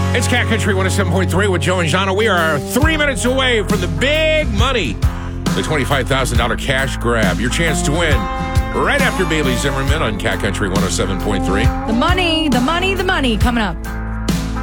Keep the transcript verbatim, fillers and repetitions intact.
It's Cat Country one oh seven point three with Joe and Jana. We are three minutes away from the big money, the twenty-five thousand dollars cash grab. Your chance to win right after Bailey Zimmerman on Cat Country one oh seven point three. The money, the money, the money coming up.